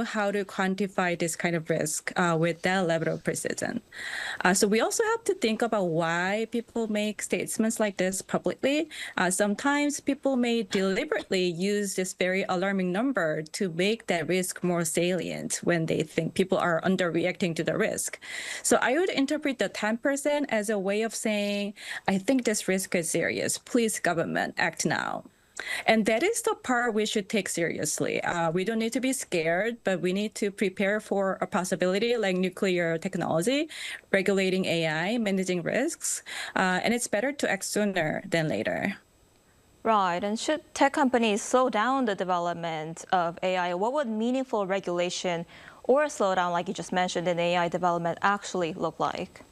know how to quantify this kind of risk with that level of precision. So we also have to think about why people make statements like this publicly. Sometimes people may deliberately use this very alarming number to make that risk more salient when they think people are underreacting to the risk. So I would interpret the 10% as a way of saying, I think this risk is serious. Please, government, act now. And that is the part we should take seriously. We don't need to be scared, but we need to prepare for a possibility like nuclear technology, regulating AI, managing risks. And it's better to act sooner than later. Right. And should tech companies slow down the development of AI, what would meaningful regulation or a slowdown, like you just mentioned, in AI development actually look like?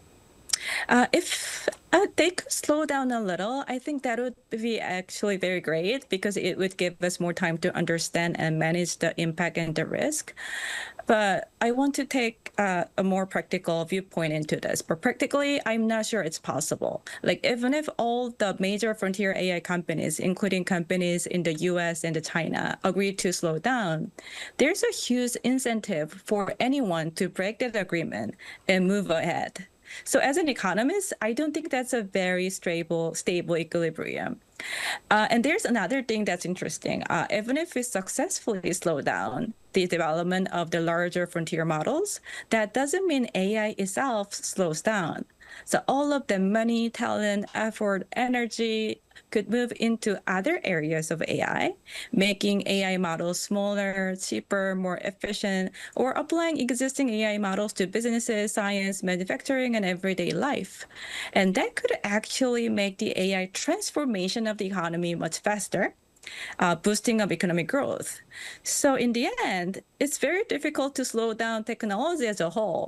If they could slow down a little, I think that would be actually very great because it would give us more time to understand and manage the impact and the risk. But I want to take a more practical viewpoint into this. But practically, I'm not sure it's possible. Like, even if all the major frontier AI companies, including companies in the US and China, agree to slow down, there's a huge incentive for anyone to break that agreement and move ahead. So as an economist, I don't think that's a very stable equilibrium. And there's another thing that's interesting. Even if we successfully slow down the development of the larger frontier models, that doesn't mean AI itself slows down. So all of the money, talent, effort, energy could move into other areas of AI, making AI models smaller, cheaper, more efficient, or applying existing AI models to businesses, science, manufacturing, and everyday life. And that could actually make the AI transformation of the economy much faster, boosting of economic growth. So in the end, it's very difficult to slow down technology as a whole.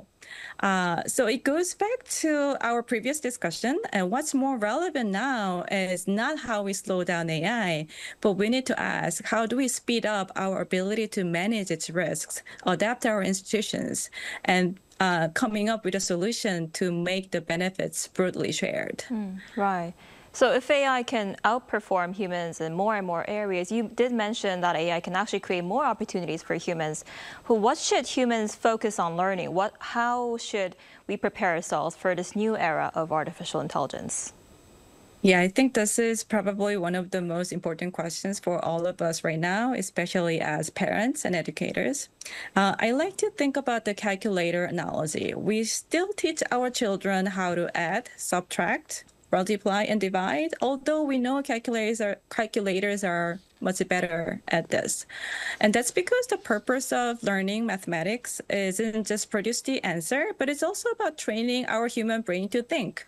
So it goes back to our previous discussion, and what's more relevant now is not how we slow down AI, but we need to ask, how do we speed up our ability to manage its risks, adapt our institutions, and coming up with a solution to make the benefits broadly shared. Right. So if AI can outperform humans in more and more areas, you did mention that AI can actually create more opportunities for humans. What should humans focus on learning? How should we prepare ourselves for this new era of artificial intelligence? Yeah, I think this is probably one of the most important questions for all of us right now, especially as parents and educators. I like to think about the calculator analogy. We still teach our children how to add, subtract, multiply, and divide, although we know calculators are much better at this. And that's because the purpose of learning mathematics isn't just produce the answer, but it's also about training our human brain to think.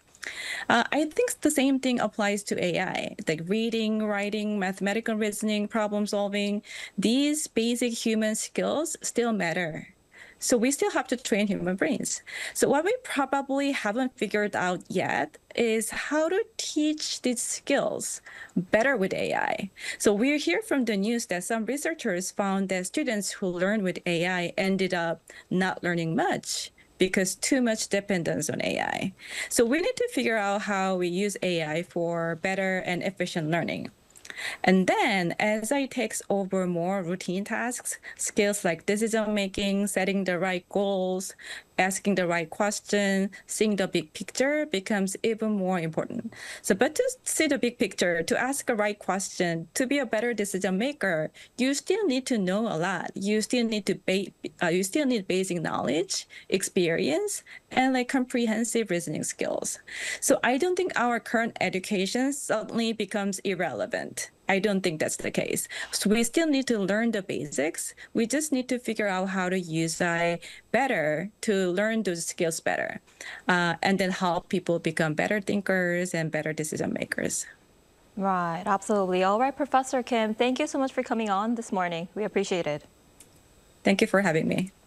I think the same thing applies to AI, like reading, writing, mathematical reasoning, problem solving. These basic human skills still matter. So we still have to train human brains. So what we probably haven't figured out yet is how to teach these skills better with AI. So we hear from the news that some researchers found that students who learned with AI ended up not learning much because too much dependence on AI. So we need to figure out how we use AI for better and efficient learning. And then as I takes over more routine tasks, skills like decision making, setting the right goals, asking the right question, seeing the big picture becomes even more important. So, but to see the big picture, to ask the right question, to be a better decision maker, you still need to know a lot. You still need to you still need basic knowledge, experience, and like comprehensive reasoning skills. So I don't think our current education suddenly becomes irrelevant. I don't think that's the case. So we still need to learn the basics. We just need to figure out how to use AI better to learn those skills better, and then help people become better thinkers and better decision makers. Right, absolutely. All right, Professor Kim, thank you so much for coming on this morning. We appreciate it. Thank you for having me.